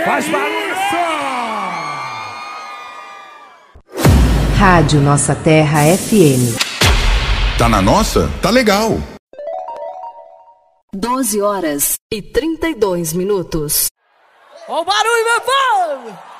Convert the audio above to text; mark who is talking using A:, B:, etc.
A: Faz barulho!
B: Rádio Nossa Terra FM.
C: Tá na nossa? Tá legal.
B: 12 horas e 32 minutos.
A: Ó o barulho, meu povo!